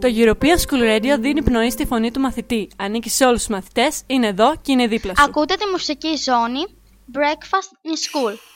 Το European School Radio δίνει πνοή στη φωνή του μαθητή. Ανήκει σε όλους τους μαθητές, είναι εδώ και είναι δίπλα σου. Ακούτε τη μουσική ζώνη Breakfast in School.